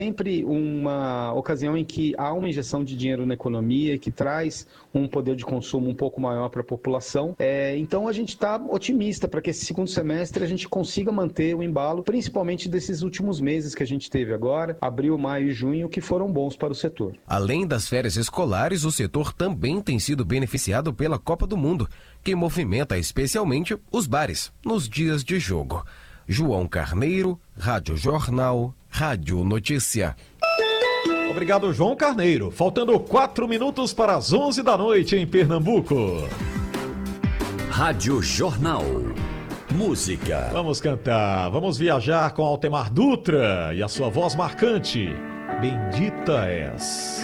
sempre uma ocasião em que há uma injeção de dinheiro na economia, que traz um poder de consumo um pouco maior para a população. Então a gente está otimista para que esse segundo semestre a gente consiga manter o embalo, principalmente desses últimos meses que a gente teve agora, abril, maio e junho, que foram bons para o setor. Além das férias escolares, o setor também tem sido beneficiado pela Copa do Mundo, que movimenta especialmente os bares nos dias de jogo. João Carneiro, Rádio Jornal, Rádio Notícia. Obrigado, João Carneiro. Faltando 4 minutos para as 11 da noite em Pernambuco. Rádio Jornal. Música. Vamos cantar, vamos viajar com Altemar Dutra e a sua voz marcante. Bendita és.